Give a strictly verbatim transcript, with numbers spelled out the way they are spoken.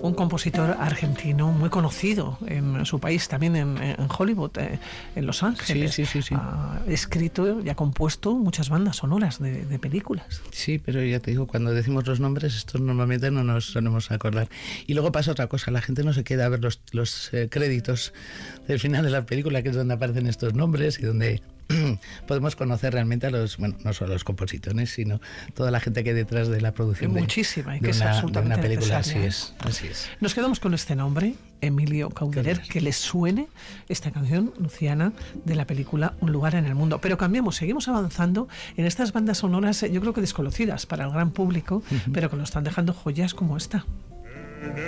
un compositor argentino muy conocido en su país, también en, en Hollywood, eh, en Los Ángeles. Sí, sí, sí, sí. Ha escrito y ha compuesto muchas bandas sonoras de, de películas. Sí, pero ya te digo, cuando decimos los nombres, estos normalmente no nos solemos acordar. Y luego pasa otra cosa, la gente no se queda a ver los, los eh, créditos del final de la película, que es donde aparecen estos nombres y donde podemos conocer realmente a los, bueno, no solo a los compositores, sino toda la gente que hay detrás de la producción muchísima, de, y que de, es una, absolutamente de una película. necesaria. Así es, así es. Nos quedamos con este nombre, Emilio Cauderer, que les suene esta canción, Luciana, de la película Un lugar en el mundo. Pero cambiamos, seguimos avanzando en estas bandas sonoras, yo creo que desconocidas para el gran público, uh-huh. pero que nos están dejando joyas como esta.